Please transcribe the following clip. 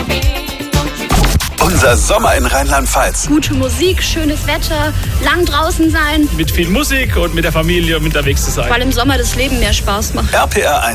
Unser Sommer in Rheinland-Pfalz. Gute Musik, schönes Wetter, lang draußen sein. Mit viel Musik und mit der Familie unterwegs zu sein. Weil im Sommer das Leben mehr Spaß macht. RPR 1.